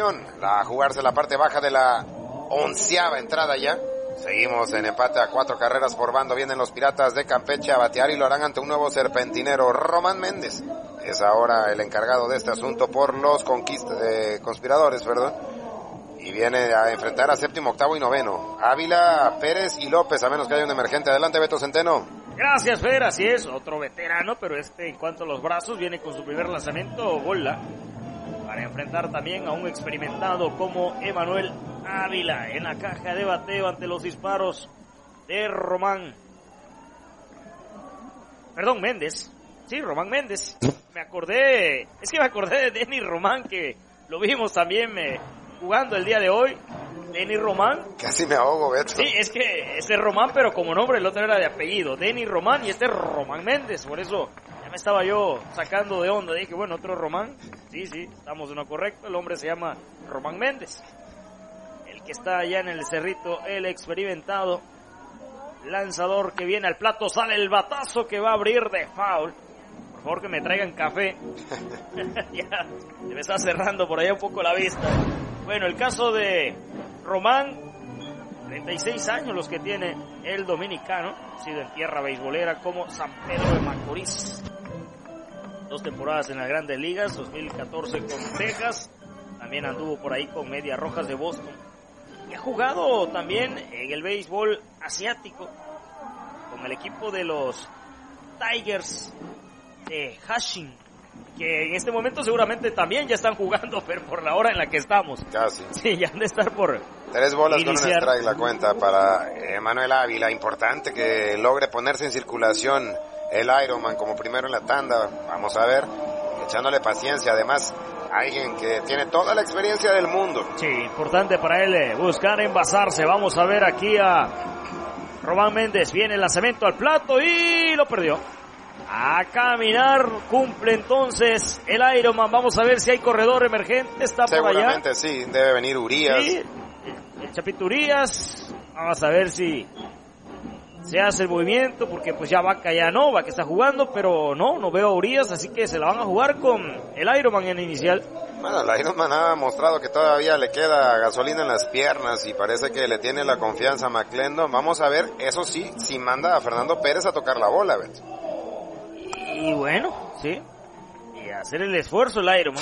Unión, a jugarse la parte baja de la 11ª entrada ya. Seguimos en empate a 4 carreras por bando. Vienen los Piratas de Campeche a batear y lo harán ante un nuevo serpentinero. Román Méndez es ahora el encargado de este asunto por los conspiradores, y viene a enfrentar a séptimo, octavo y noveno. Ávila, Pérez y López, a menos que haya un emergente. Adelante, Beto Centeno. Gracias, Fer, así es, otro veterano, pero en cuanto a los brazos, viene con su primer lanzamiento, bola, para enfrentar también a un experimentado como Emanuel Ávila en la caja de bateo ante los disparos de Méndez. Sí, Román Méndez. Me acordé de Denny Román, que lo vimos también jugando el día de hoy. Denny Román. Casi me ahogo, Beto. Sí, es que ese es Román, pero como nombre el otro era de apellido. Denny Román y este es Román Méndez. Por eso ya me estaba yo sacando de onda. Dije, bueno, otro Román. Sí, estamos en lo correcto. El hombre se llama Román Méndez. El que está allá en el cerrito, el experimentado lanzador que viene al plato. Sale el batazo que va a abrir de foul. Por favor, que me traigan café. Ya se me está cerrando por allá un poco la vista. Bueno, el caso de Román, 36 años los que tiene el dominicano, ha sido en tierra beisbolera como San Pedro de Macorís. 2 temporadas en las Grandes Ligas, 2014 con Texas, también anduvo por ahí con Medias Rojas de Boston. Y ha jugado también en el béisbol asiático, con el equipo de los Tigers de Hashing, que en este momento seguramente también ya están jugando, pero por la hora en la que estamos. Casi. Sí, ya han de estar por 3 bolas iniciar. Con un strike la cuenta para Emanuel Ávila. Importante que logre ponerse en circulación el Ironman como primero en la tanda. Vamos a ver, echándole paciencia. Además, alguien que tiene toda la experiencia del mundo. Sí, importante para él buscar envasarse. Vamos a ver aquí a Román Méndez. Viene el lanzamiento al plato y lo perdió. A caminar, cumple entonces el Ironman. Vamos a ver si hay corredor emergente. Está por allá. Seguramente sí, debe venir Urias. Sí, el Chapito Urias. Vamos a ver si se hace el movimiento, porque pues ya Vaca que está jugando, pero no veo a Urias, así que se la van a jugar con el Ironman en inicial. Bueno, el Ironman ha mostrado que todavía le queda gasolina en las piernas y parece que le tiene la confianza a McClendon. Vamos a ver, eso sí, si manda a Fernando Pérez a tocar la bola, Beto. Y bueno, sí, y hacer el esfuerzo el Ironman.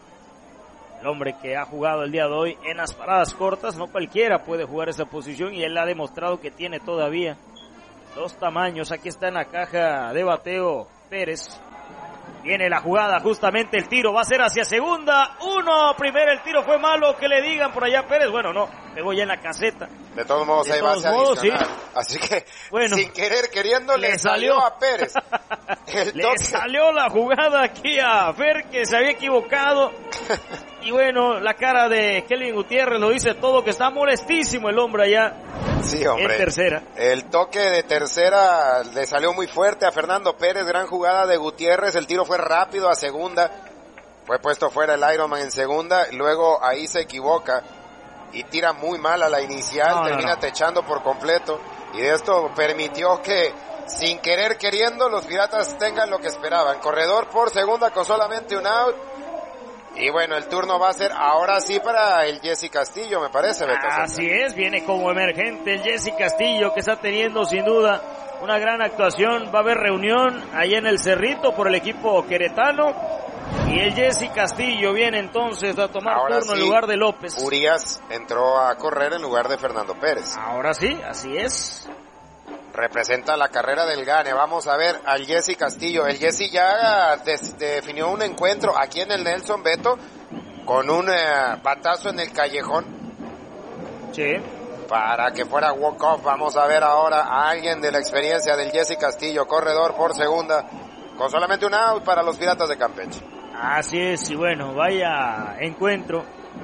El hombre que ha jugado el día de hoy en las paradas cortas, no cualquiera puede jugar esa posición y él ha demostrado que tiene todavía 2 tamaños. Aquí está en la caja de bateo Pérez. Viene la jugada, justamente el tiro va a ser hacia segunda. 1, primero el tiro fue malo, que le digan por allá Pérez. Bueno, no, pegó ya en la caseta. De todos modos, hay base adicional. Sí. Así que, bueno, sin querer queriendo, le salió a Pérez. Le salió la jugada aquí a Fer, que se había equivocado. Y bueno, la cara de Kelvin Gutiérrez lo dice todo, que está molestísimo el hombre allá. Sí, hombre. En tercera. El toque de tercera le salió muy fuerte a Fernando Pérez. Gran jugada de Gutiérrez. El tiro fue rápido a segunda. Fue puesto fuera el Ironman en segunda. Luego ahí se equivoca y tira muy mal a la inicial. Termina techando por completo. Y esto permitió que, sin querer queriendo, los Piratas tengan lo que esperaban. Corredor por segunda con solamente un out. Y bueno, el turno va a ser ahora sí para el Jesse Castillo, me parece, Beto. Así es, viene como emergente el Jesse Castillo, que está teniendo sin duda una gran actuación. Va a haber reunión allá en el Cerrito por el equipo queretano. Y el Jesse Castillo viene entonces a tomar ahora turno en lugar de López. Urias entró a correr en lugar de Fernando Pérez. Ahora sí, así es. Representa la carrera del Gane. Vamos a ver al Jesse Castillo. El Jesse ya definió un encuentro aquí en el Nelson, Beto, con un batazo en el callejón. Sí. Para que fuera walk-off. Vamos a ver ahora a alguien de la experiencia del Jesse Castillo, corredor por segunda, con solamente un out para los Piratas de Campeche. Así es, y bueno, vaya encuentro.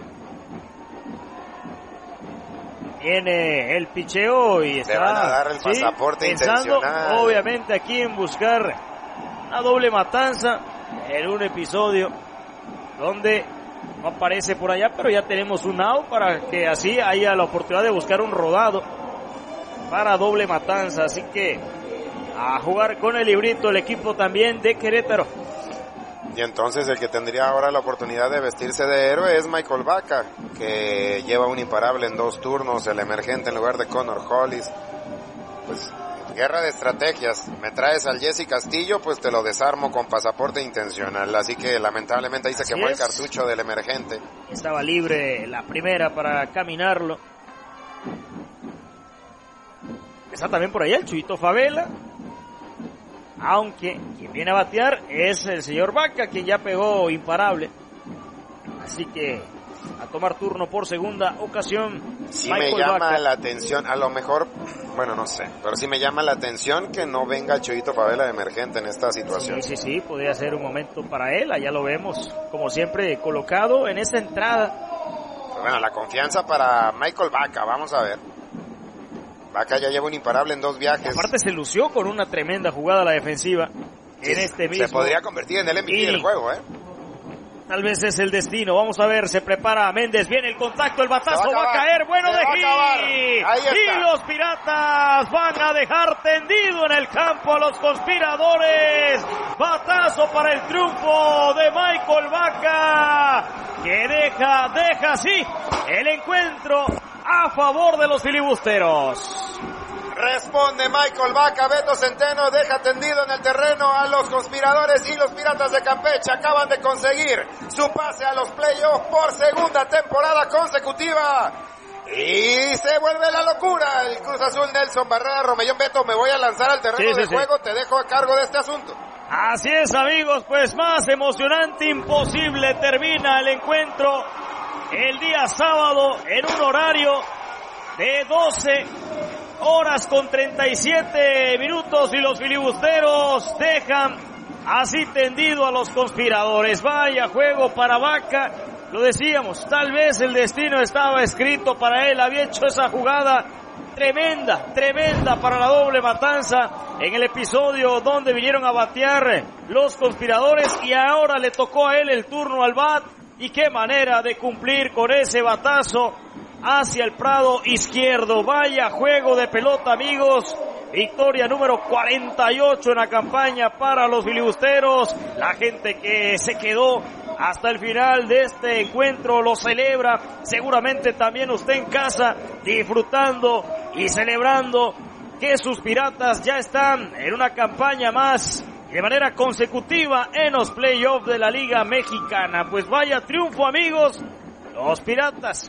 Viene el picheo y está, le van a dar el pasaporte pensando intencional, obviamente aquí en buscar una doble matanza en un episodio donde no aparece por allá, pero ya tenemos un out para que así haya la oportunidad de buscar un rodado para doble matanza. Así que a jugar con el librito el equipo también de Querétaro. Y entonces el que tendría ahora la oportunidad de vestirse de héroe es Michael Vaca, que lleva un imparable en 2 turnos, el emergente en lugar de Connor Hollis. Pues, guerra de estrategias. Me traes al Jesse Castillo, pues te lo desarmo con pasaporte intencional. Así que lamentablemente ahí se quemó el cartucho del emergente. Estaba libre la primera para caminarlo. Está también por ahí el Chuyito Favela. Aunque quien viene a batear es el señor Vaca, quien ya pegó imparable. Así que a tomar turno por segunda ocasión. Sí me llama la atención, a lo mejor, bueno, no sé, pero sí me llama la atención que no venga Chuyito Favela de emergente en esta situación. Sí, podría ser un momento para él. Allá lo vemos, como siempre, colocado en esta entrada. Pues bueno, la confianza para Michael Vaca, vamos a ver. Vaca ya lleva un imparable en 2 viajes. Aparte se lució con una tremenda jugada a la defensiva en este mismo. Se podría convertir en el MVP del juego, Tal vez es el destino. Vamos a ver, se prepara Méndez. Viene el contacto, el batazo va a caer. Bueno de Gil. Y los Piratas van a dejar tendido en el campo a los conspiradores. Batazo para el triunfo de Michael Vaca, que deja así el encuentro a favor de los filibusteros. Responde Michael Vaca, Beto Centeno deja tendido en el terreno a los conspiradores y los Piratas de Campeche acaban de conseguir su pase a los playoffs por segunda temporada consecutiva. Y se vuelve la locura. El Cruz Azul Nelson Barrera, Romellón. Beto, me voy a lanzar al terreno de juego, te dejo a cargo de este asunto. Así es, amigos, pues más emocionante imposible. Termina el encuentro el día sábado en un horario de 12 horas con 37 minutos y los filibusteros dejan así tendido a los conspiradores. Vaya juego para Vaca, lo decíamos, tal vez el destino estaba escrito para él. Había hecho esa jugada tremenda para la doble matanza en el episodio donde vinieron a batear los conspiradores y ahora le tocó a él el turno al bat. Y qué manera de cumplir con ese batazo hacia el prado izquierdo. Vaya juego de pelota, amigos. Victoria número 48 en la campaña para los filibusteros. La gente que se quedó hasta el final de este encuentro lo celebra. Seguramente también usted en casa disfrutando y celebrando que sus Piratas ya están en una campaña más de manera consecutiva en los playoffs de la Liga Mexicana. Pues vaya triunfo, amigos. Los Piratas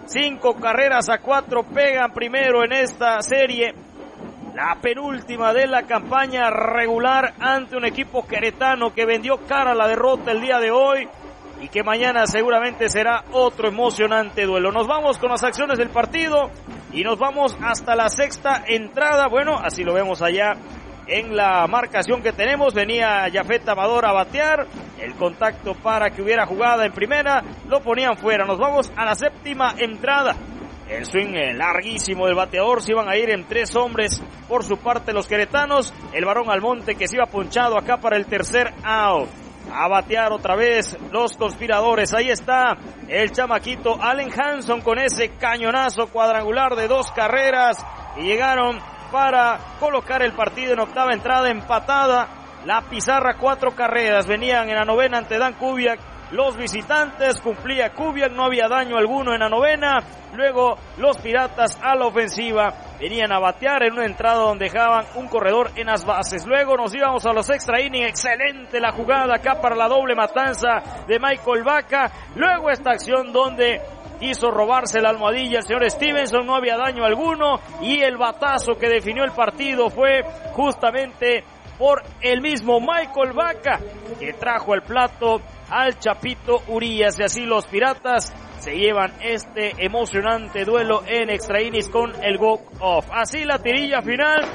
5-4 pegan primero en esta serie, la penúltima de la campaña regular ante un equipo queretano que vendió cara a la derrota el día de hoy y que mañana seguramente será otro emocionante duelo. Nos vamos con las acciones del partido y nos vamos hasta la sexta entrada. Bueno, así lo vemos allá en la marcación que tenemos. Venía Jafet Amador a batear, el contacto para que hubiera jugada en primera, lo ponían fuera. Nos vamos a la séptima entrada. El swing larguísimo del bateador, se iban a ir en 3 hombres por su parte los queretanos. El Varón Almonte que se iba ponchado acá para el tercer out. A batear otra vez los conspiradores. Ahí está el chamaquito Allen Hanson con ese cañonazo cuadrangular de 2 carreras y llegaron para colocar el partido en octava entrada empatada. La pizarra 4 carreras. Venían en la novena ante Dan Kubiak los visitantes, cumplía Kubiak, no había daño alguno en la novena. Luego los Piratas a la ofensiva venían a batear en una entrada donde dejaban un corredor en las bases. Luego nos íbamos a los extra innings. Excelente la jugada acá para la doble matanza de Michael Vaca. Luego esta acción donde quiso robarse la almohadilla el señor Stevenson, no había daño alguno, y el batazo que definió el partido fue justamente por el mismo Michael Vaca, que trajo al plato al Chapito Urías, y así los Piratas se llevan este emocionante duelo en extra innings con el walk-off. Así la tirilla final,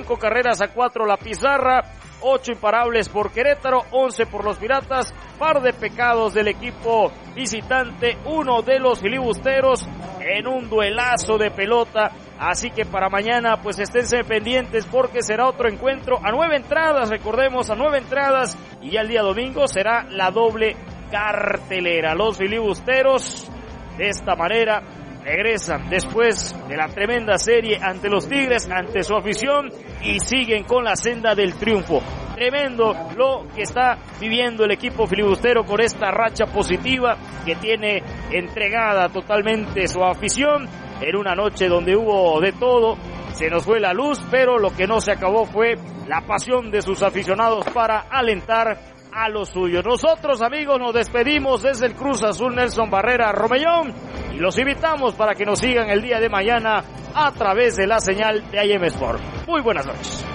5-4 la pizarra, 8 imparables por Querétaro, 11 por los Piratas, par de pecados del equipo visitante, 1 de los filibusteros en un duelazo de pelota. Así que para mañana pues esténse pendientes porque será otro encuentro a 9 entradas, recordemos, a 9 entradas, y ya el día domingo será la doble cartelera. Los filibusteros de esta manera regresan después de la tremenda serie ante los Tigres, ante su afición, y siguen con la senda del triunfo. tremendo lo que está viviendo el equipo filibustero con esta racha positiva que tiene entregada totalmente su afición en una noche donde hubo de todo. Se nos fue la luz, pero lo que no se acabó fue la pasión de sus aficionados para alentar a los suyos. Nosotros, amigos, nos despedimos desde el Cruz Azul Nelson Barrera Romellón y los invitamos para que nos sigan el día de mañana a través de la señal de IM Sport. Muy buenas noches.